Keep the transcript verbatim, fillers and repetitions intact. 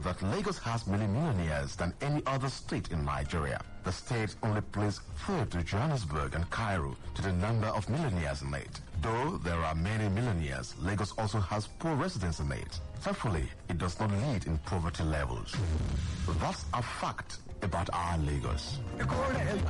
that Lagos has many millionaires than any other state in Nigeria. The state only placed third to Johannesburg and Cairo to the number of millionaires in it. Though there are many millionaires, Lagos also has poor residents in it. Thankfully, it does not lead in poverty levels. That's a fact about our Lagos.